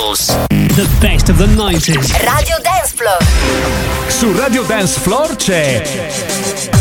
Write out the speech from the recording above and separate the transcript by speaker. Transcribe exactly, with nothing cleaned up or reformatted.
Speaker 1: House.
Speaker 2: The best of the nineties.
Speaker 3: Radio Dance Floor.
Speaker 4: Su Radio Dance Floor c'è